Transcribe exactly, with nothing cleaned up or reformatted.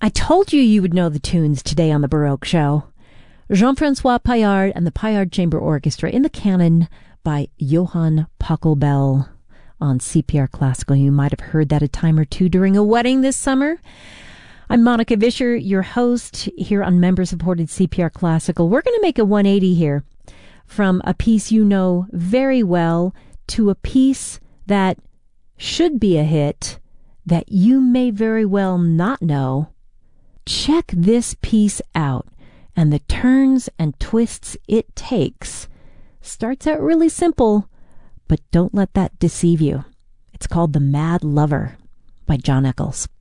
I told you you would know the tunes today on The Baroque Show. Jean-Francois Paillard and the Paillard Chamber Orchestra in the canon by Johann Pachelbel on C P R Classical. You might have heard that a time or two during a wedding this summer. I'm Monica Vischer, your host here on member-supported C P R Classical. We're going to make a one eighty here from a piece you know very well to a piece that should be a hit that you may very well not know. Check this piece out, and the turns and twists it takes. Starts out really simple, but don't let that deceive you. It's called The Mad Lover by John Eccles.